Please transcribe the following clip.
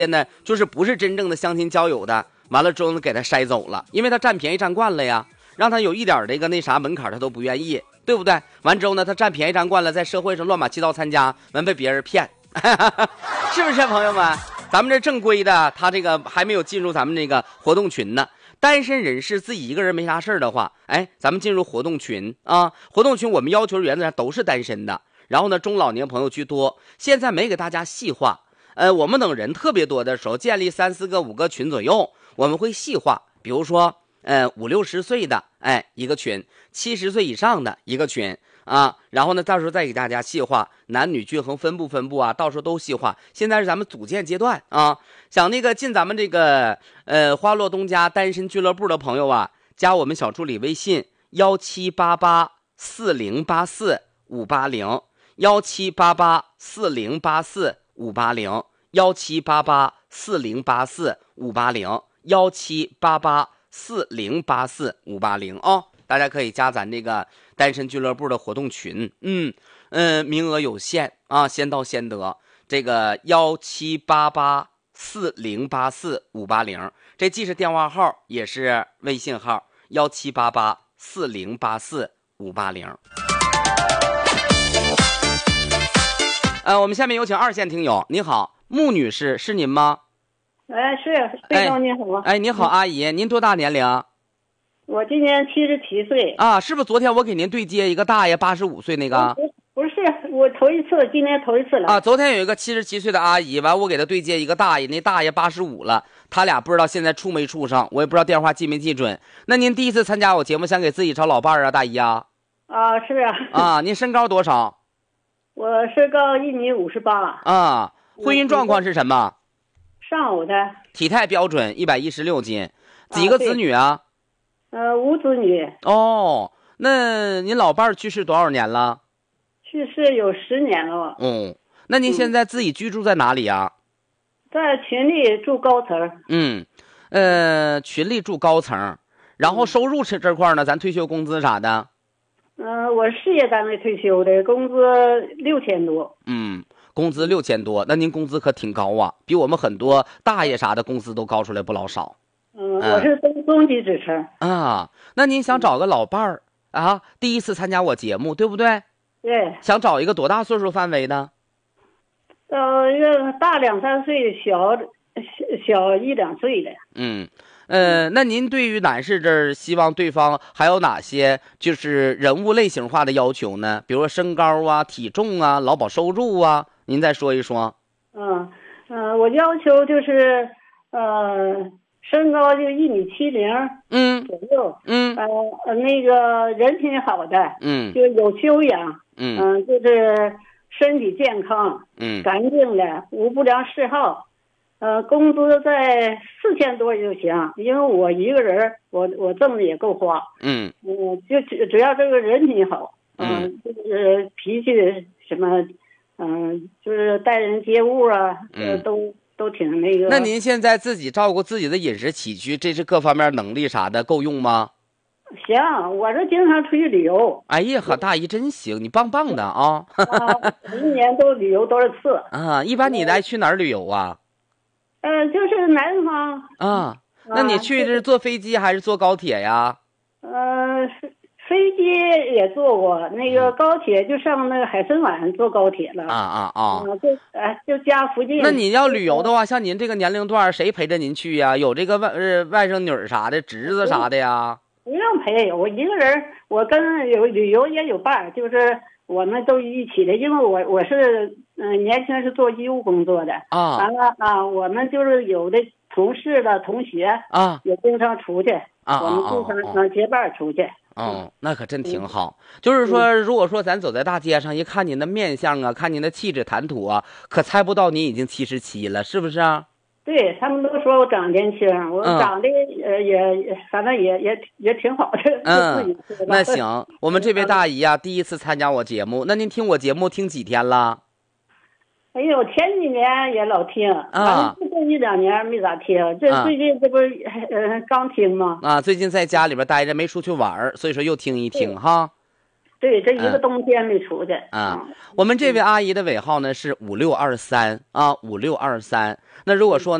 呢，就是不是真正的相亲交友的，完了之后呢给他筛走了，因为他占便宜占惯了呀，让他有一点这个那啥门槛他都不愿意，对不对？完之后呢他占便宜占惯了，在社会上乱码七糟参加，完被别人骗是不是朋友们？咱们这正规的他这个还没有进入咱们这个活动群呢。单身人士自己一个人没啥事的话，哎，咱们进入活动群啊。活动群我们要求原则上都是单身的，然后呢中老年朋友居多。现在没给大家细化，我们等人特别多的时候，建立3、4个、5个群左右，我们会细化。比如说50、60岁的一个群，70岁以上的一个群啊，然后呢到时候再给大家细化，男女均衡分布啊，到时候都细化。现在是咱们组建阶段啊，想那个进咱们这个花落东家单身俱乐部的朋友啊，加我们小助理微信17884080581，17884084580，17884084580哦，大家可以加咱这个单身俱乐部的活动群，名额有限啊，先到先得。这个17884084580，这既是电话号也是微信号，17884084580。我们下面有请2线听友。你好，穆女士，是您吗？ 是非常你好。 你好，阿姨，您多大年龄？ 我今年77岁。 啊，是不是昨天我给您对接一个大爷85岁那个？ 不是，我头一次，今年头一次了。 啊，昨天有一个77岁的阿姨，完我给她对接一个大爷，那大爷85了，他俩不知道现在处没处上，我也不知道电话记没记准。那您第一次参加我节目，想给自己找老伴儿啊，大姨啊？ 啊，是啊。 啊，您身高多少？ 我身高1米58。 啊，婚姻状况是什么？ 上偶的。 体态标准116斤，几个子女啊 ？5子女。 哦，那您老伴儿去世多少年了？ 去世有10年了。 那您现在自己居住在哪里啊？ 在群里住高层。 群里住高层，然后收入这块呢，咱退休工资啥的？ 我事业单位退休的，工资6000多。 工资6000多，那您工资可挺高啊，比我们很多大爷啥的工资都高出来不老少。 我是中级职称啊。那您想找个老伴儿啊？第一次参加我节目，对不对？ 对。 想找一个多大岁数范围的？ 大2、3岁，小1、2岁的。 那您对于男士这儿希望对方还有哪些就是人物类型化的要求呢？比如说身高啊、体重啊、劳保收入啊，您再说一说。 我要求就是身高就1.70米左右。那个人品好的，就有修养，就是身体健康，干净的，无不良嗜好。工资在4000多就行，因为我一个人，我挣的也够花。就只要这个人品好，就是脾气什么，就是待人接物啊，都挺那个。 那您现在自己照顾自己的饮食起居，这是各方面能力啥的够用吗？ 行，我是经常出去旅游。 哎呀，和大姨真行，你棒棒的啊！ 一年都旅游多少次啊？一般你爱去哪儿旅游啊？ 就是南方啊。那你去是坐飞机还是坐高铁呀？ 飞机也坐过，那个高铁就上那个海参崴坐高铁了。就家附近。 那你要旅游的话，像您这个年龄段，谁陪着您去呀？有这个外甥女啥的、侄子啥的呀？ 不用陪，我一个人，我跟旅游也有伴，就是我们都一起的，因为我是年轻是做医务工作的啊。完了我们就是有的同事的同学也经常出去我们经常结伴出去。 那可真挺好。就是说，如果说咱走在大街上，一看您的面相啊，看您的气质谈吐啊，可猜不到您已经77了，是不是啊？ 对，他们都说我长年轻，我长得也反正也挺好的。 那行，我们这位大姨啊，第一次参加我节目，那您听我节目听几天了？ 哎呦，前几年也老听最近1、2年没咋听，这最近这不刚听吗？ 最近在家里边待着，没出去玩，所以说又听一听哈。 对，这一个冬天没出去啊。我们这位阿姨的尾号呢是5623啊，5623。那如果说